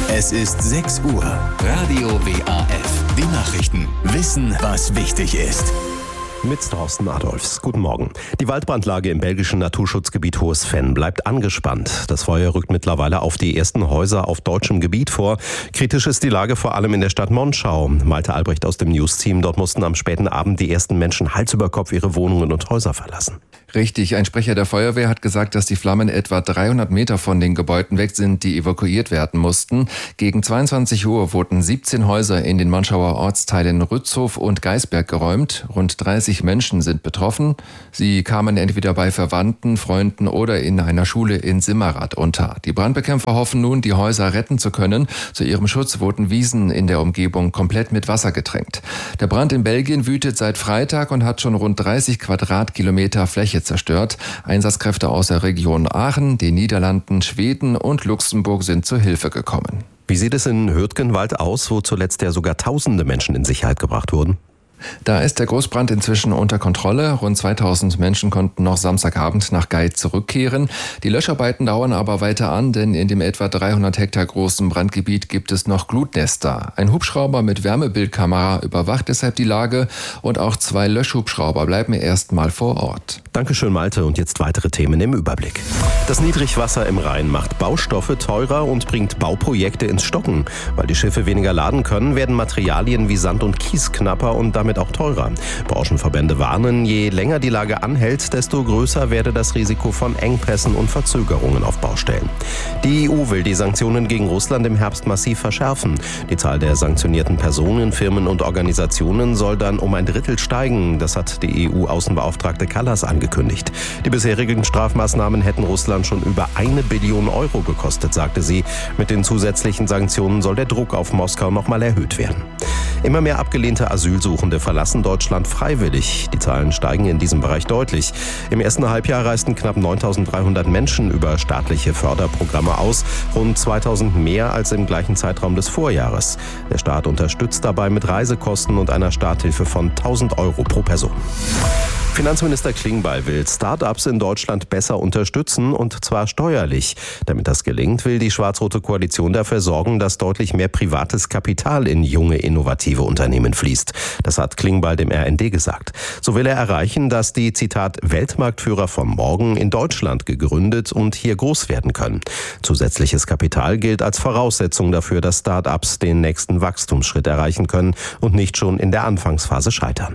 Es ist 6 Uhr. Radio WAF. Die Nachrichten. Wissen, was wichtig ist. Mit Thorsten Adolfs. Guten Morgen. Die Waldbrandlage im belgischen Naturschutzgebiet Hohes Venn bleibt angespannt. Das Feuer rückt mittlerweile auf die ersten Häuser auf deutschem Gebiet vor. Kritisch ist die Lage vor allem in der Stadt Monschau. Malte Albrecht aus dem News-Team. Dort mussten am späten Abend die ersten Menschen Hals über Kopf ihre Wohnungen und Häuser verlassen. Richtig, ein Sprecher der Feuerwehr hat gesagt, dass die Flammen etwa 300 Meter von den Gebäuden weg sind, die evakuiert werden mussten. Gegen 22 Uhr wurden 17 Häuser in den Monschauer Ortsteilen Rützhof und Geisberg geräumt. Rund 30 Menschen sind betroffen. Sie kamen entweder bei Verwandten, Freunden oder in einer Schule in Simmerath unter. Die Brandbekämpfer hoffen nun, die Häuser retten zu können. Zu ihrem Schutz wurden Wiesen in der Umgebung komplett mit Wasser getränkt. Der Brand in Belgien wütet seit Freitag und hat schon rund 30 Quadratkilometer Fläche zerstört. Einsatzkräfte aus der Region Aachen, den Niederlanden, Schweden und Luxemburg sind zur Hilfe gekommen. Wie sieht es in Hürtgenwald aus, wo zuletzt ja sogar Tausende Menschen in Sicherheit gebracht wurden? Da ist der Großbrand inzwischen unter Kontrolle. Rund 2000 Menschen konnten noch Samstagabend nach Gait zurückkehren. Die Löscharbeiten dauern aber weiter an, denn in dem etwa 300 Hektar großen Brandgebiet gibt es noch Glutnester. Ein Hubschrauber mit Wärmebildkamera überwacht deshalb die Lage und auch 2 Löschhubschrauber bleiben erstmal vor Ort. Dankeschön, Malte. Und jetzt weitere Themen im Überblick. Das Niedrigwasser im Rhein macht Baustoffe teurer und bringt Bauprojekte ins Stocken. Weil die Schiffe weniger laden können, werden Materialien wie Sand und Kies knapper und damit auch teurer. Branchenverbände warnen, je länger die Lage anhält, desto größer werde das Risiko von Engpässen und Verzögerungen auf Baustellen. Die EU will die Sanktionen gegen Russland im Herbst massiv verschärfen. Die Zahl der sanktionierten Personen, Firmen und Organisationen soll dann um 1/3 steigen. Das hat die EU-Außenbeauftragte Kallas angekündigt. Die bisherigen Strafmaßnahmen hätten Russland schon über 1 Billion Euro gekostet, sagte sie. Mit den zusätzlichen Sanktionen soll der Druck auf Moskau nochmal erhöht werden. Immer mehr abgelehnte Asylsuchende verlassen Deutschland freiwillig. Die Zahlen steigen in diesem Bereich deutlich. Im ersten Halbjahr reisten knapp 9.300 Menschen über staatliche Förderprogramme aus, rund 2.000 mehr als im gleichen Zeitraum des Vorjahres. Der Staat unterstützt dabei mit Reisekosten und einer Starthilfe von 1.000 Euro pro Person. Finanzminister Klingbeil will Start-ups in Deutschland besser unterstützen, und zwar steuerlich. Damit das gelingt, will die schwarz-rote Koalition dafür sorgen, dass deutlich mehr privates Kapital in junge, innovative Unternehmen fließt. Das hat Klingbeil dem RND gesagt. So will er erreichen, dass die, Zitat, Weltmarktführer von morgen in Deutschland gegründet und hier groß werden können. Zusätzliches Kapital gilt als Voraussetzung dafür, dass Start-ups den nächsten Wachstumsschritt erreichen können und nicht schon in der Anfangsphase scheitern.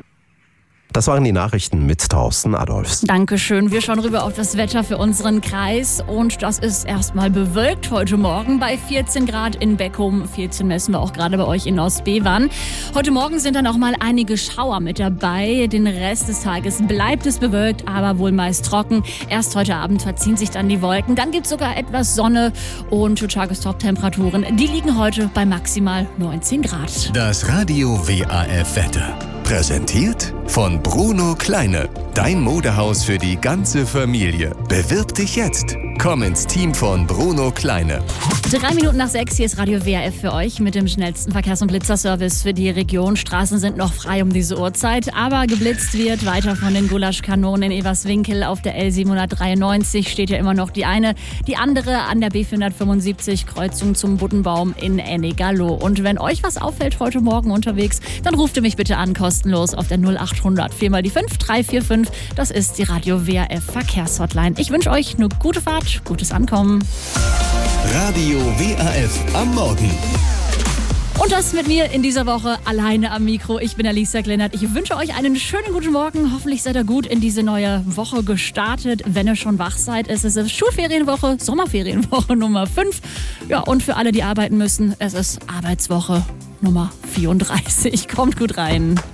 Das waren die Nachrichten mit Thorsten Adolfs. Dankeschön. Wir schauen rüber auf das Wetter für unseren Kreis. Und das ist erstmal bewölkt heute Morgen bei 14 Grad in Beckum. 14 messen wir auch gerade bei euch in Ostbevern. Heute Morgen sind dann auch mal einige Schauer mit dabei. Den Rest des Tages bleibt es bewölkt, aber wohl meist trocken. Erst heute Abend verziehen sich dann die Wolken. Dann gibt es sogar etwas Sonne und Tagestop-Temperaturen. Die liegen heute bei maximal 19 Grad. Das Radio WAF Wetter. Präsentiert von Bruno Kleine. Dein Modehaus für die ganze Familie. Bewirb dich jetzt. Komm ins Team von Bruno Kleine. 3 Minuten nach 6, hier ist Radio WAF für euch mit dem schnellsten Verkehrs- und Blitzerservice für die Region. Straßen sind noch frei um diese Uhrzeit, aber geblitzt wird weiter von den Gulaschkanonen in Everswinkel. Auf der L793 steht ja immer noch die eine. Die andere an der B475 Kreuzung zum Buddenbaum in Ennegallo. Und wenn euch was auffällt heute Morgen unterwegs, dann ruft ihr mich bitte an, kostenlos auf der 0800 4 mal die 5 345. Das ist die Radio WAF Verkehrshotline. Ich wünsche euch eine gute Fahrt, gutes Ankommen. Radio WAF am Morgen. Und das mit mir in dieser Woche alleine am Mikro. Ich bin Alisa Glennert. Ich wünsche euch einen schönen guten Morgen. Hoffentlich seid ihr gut in diese neue Woche gestartet, wenn ihr schon wach seid. Es ist Schulferienwoche, Sommerferienwoche Nummer 5. Ja, und für alle, die arbeiten müssen, es ist Arbeitswoche Nummer 34. Kommt gut rein.